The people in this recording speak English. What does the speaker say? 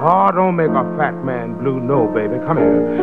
Oh, don't make a fat man blue. No, baby. Come here.